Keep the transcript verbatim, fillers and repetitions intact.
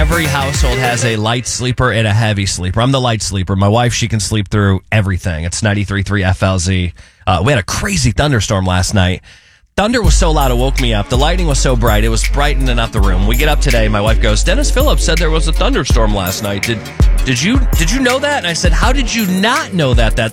every household has a light sleeper and a heavy sleeper. I'm the light sleeper. My wife, she can sleep through everything. It's ninety-three point three F L Z. Uh, we had a crazy thunderstorm last night. Thunder was so loud it woke me up. The lightning was so bright, it was brightening up the room. We get up today, my wife goes, Dennis Phillips said there was a thunderstorm last night. Did did you did you know that? And I said, how did you not know that that